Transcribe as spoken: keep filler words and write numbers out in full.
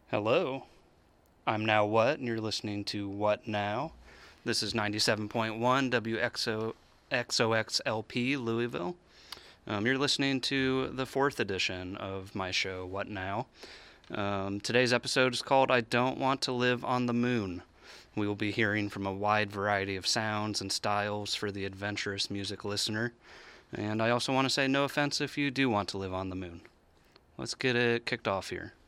Hello, I'm Now What, and you're listening to What Now? This is ninety-seven point one W X O X O X L P Louisville. Um, you're listening to the fourth edition of my show, What Now? Um, today's episode is called I Don't Want to Live on the Moon. We will be hearing from a wide variety of sounds and styles for the adventurous music listener. And I also want to say no offense if you do want to live on the moon. Let's get it kicked off here.